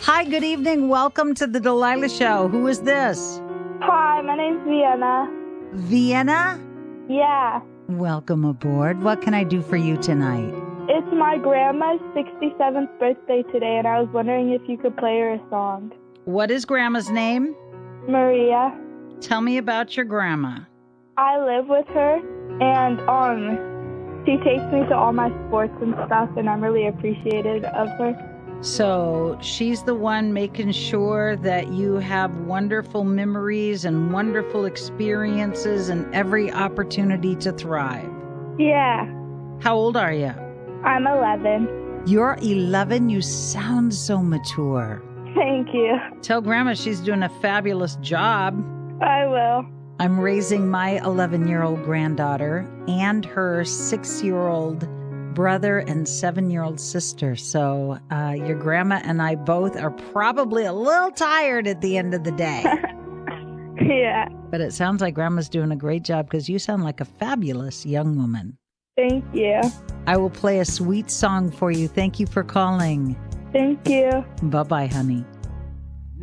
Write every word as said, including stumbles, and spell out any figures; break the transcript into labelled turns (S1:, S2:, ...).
S1: Hi, good evening. Welcome to the Delilah Show. Who is this?
S2: Hi, my name's Vienna.
S1: Vienna?
S2: Yeah.
S1: Welcome aboard. What can I do for you tonight?
S2: It's my grandma's sixty-seventh birthday today, and I was wondering if you could play her a song.
S1: What is Grandma's name?
S2: Maria.
S1: Tell me about your grandma.
S2: I live with her, and um, she takes me to all my sports and stuff, and I'm really appreciative of her.
S1: So she's the one making sure that you have wonderful memories and wonderful experiences and every opportunity to thrive.
S2: Yeah.
S1: How old are you?
S2: I'm eleven.
S1: You're eleven. You sound so mature.
S2: Thank you.
S1: Tell Grandma she's doing a fabulous job.
S2: I will.
S1: I'm raising my eleven-year-old granddaughter and her six-year-old brother and seven-year-old sister. So uh, your grandma and I both are probably a little tired at the end of the day.
S2: Yeah.
S1: But it sounds like Grandma's doing a great job because you sound like a fabulous young woman.
S2: Thank you.
S1: I will play a sweet song for you. Thank you for calling.
S2: Thank you.
S1: Bye-bye, honey.